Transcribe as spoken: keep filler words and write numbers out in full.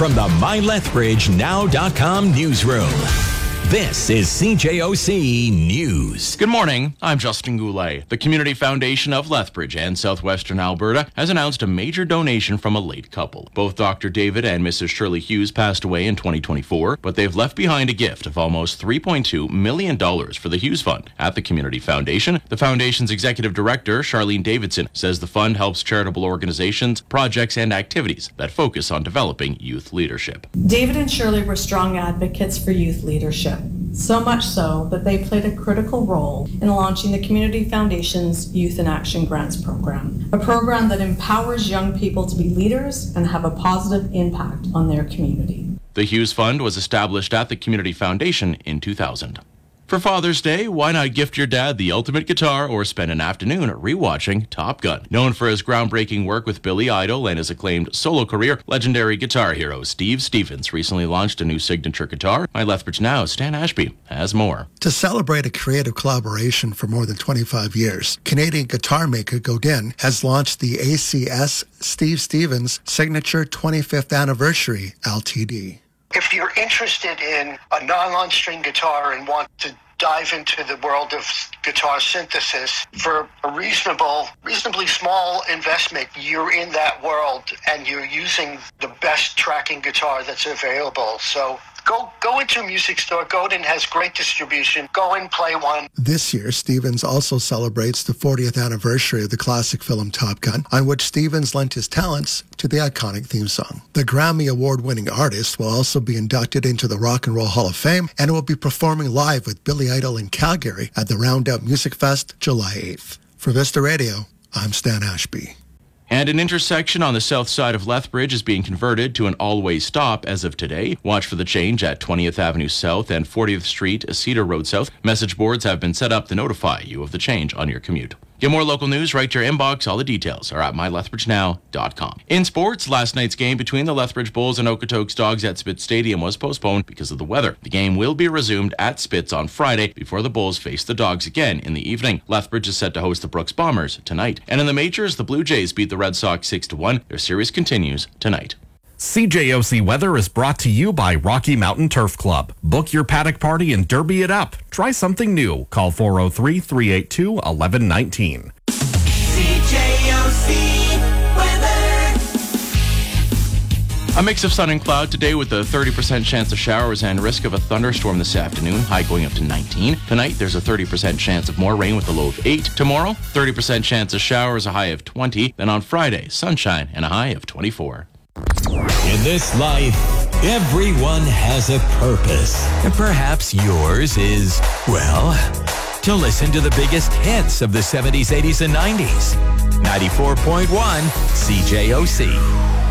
from the My Lethbridge Now dot com newsroom. This is C J O C News. Good morning, I'm Justin Goulet. The Community Foundation of Lethbridge and Southwestern Alberta has announced a major donation from a late couple. Both Doctor David and Missus Shirley Hughes passed away in twenty twenty-four, but they've left behind a gift of almost three point two million dollars for the Hughes Fund. At the Community Foundation, the Foundation's Executive Director, Charlene Davidson, says the fund helps charitable organizations, projects, and activities that focus on developing youth leadership. David and Shirley were strong advocates for youth leadership. So much so that they played a critical role in launching the Community Foundation's Youth in Action Grants program, a program that empowers young people to be leaders and have a positive impact on their community. The Hughes Fund was established at the Community Foundation in two thousand. For Father's Day, why not gift your dad the ultimate guitar or spend an afternoon rewatching Top Gun? Known for his groundbreaking work with Billy Idol and his acclaimed solo career, legendary guitar hero Steve Stevens recently launched a new signature guitar. My Lethbridge Now's Stan Ashby has more. To celebrate a creative collaboration for more than twenty-five years, Canadian guitar maker Godin has launched the A C S Steve Stevens Signature twenty-fifth Anniversary L T D. If you're interested in a nylon string guitar and want to dive into the world of guitar synthesis for a reasonable, reasonably small investment, you're in that world and you're using the best tracking guitar that's available. So go go into a music store. Godin has great distribution. Go and play one. This year, Stevens also celebrates the fortieth anniversary of the classic film Top Gun, on which Stevens lent his talents to the iconic theme song. The Grammy Award-winning artist will also be inducted into the Rock and Roll Hall of Fame and will be performing live with Billy Idol in Calgary at the Roundup Music Fest July eighth. For Vista Radio, I'm Stan Ashby. And an intersection on the south side of Lethbridge is being converted to an all-way stop as of today. Watch for the change at twentieth Avenue South and fortieth Street, Cedar Road South. Message boards have been set up to notify you of the change on your commute. Get more local news right to your inbox. All the details are at my lethbridge now dot com. In sports, last night's game between the Lethbridge Bulls and Okotoks Dogs at Spitz Stadium was postponed because of the weather. The game will be resumed at Spitz on Friday before the Bulls face the Dogs again in the evening. Lethbridge is set to host the Brooks Bombers tonight. And in the majors, the Blue Jays beat the Red Sox six to one. Their series continues tonight. C J O C Weather is brought to you by Rocky Mountain Turf Club. Book your paddock party and derby it up. Try something new. Call four oh three, three eight two, one one one nine. C J O C Weather. A mix of sun and cloud today with a thirty percent chance of showers and risk of a thunderstorm this afternoon, high going up to nineteen. Tonight, there's a thirty percent chance of more rain with a low of eight. Tomorrow, thirty percent chance of showers, a high of twenty. Then on Friday, sunshine and a high of twenty-four. In this life, everyone has a purpose. And perhaps yours is, well, to listen to the biggest hits of the seventies, eighties, and nineties. ninety-four point one C J O C.